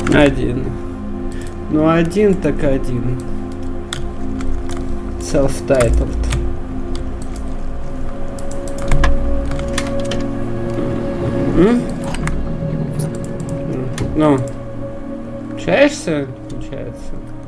Один. Ну, один так один. Self-titled. Ну, общаешься? Получается.